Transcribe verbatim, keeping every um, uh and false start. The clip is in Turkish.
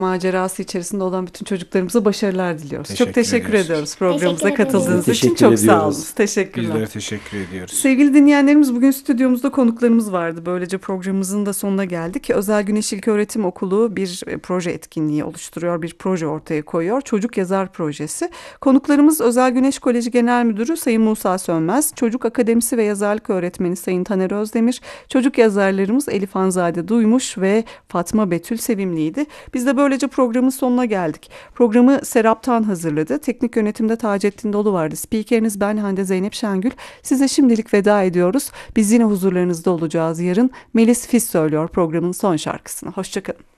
macerası içerisinde olan bütün çocuklarımıza başarılar diliyoruz. Çok Teşekkür teşekkür ediyoruz. ediyoruz Teşekkür programımıza ederiz. Biz de katıldığınız için. teşekkür Çok sağ olun. ediyoruz. Teşekkürler. Bizlere teşekkür ediyoruz. Sevgili dinleyenlerimiz, bugün stüdyomuzda konuklarımız vardı. Böylece programımızın da sonuna geldik. Özel Güneş İlköğretim Okulu bir e, proje etkinliği oluşturuyor, bir proje ortaya koyuyor. Çocuk Yazar Projesi. Konuklarımız Özel Güneş Koleji Genel Müdürü Sayın Musa Sönmez, Çocuk Akademisi ve Yazarlık Öğretmeni Sayın Taner Özdemir, çocuk yazarlarımız Elif Hanzade Duymuş ve Fatma Betül Sevimli'ydi. Biz de böylece programın sonuna geldik. Programı Serap Tan hazırladı. Teknik yönetimde Taceddin Dolu vardı. Spikeriniz ben Hande Zeynep Şengül. Size şimdilik veda ediyoruz. Biz yine huzurlarınızda olacağız yarın. Melis Fis söylüyor programın son şarkısını. Hoşçakalın.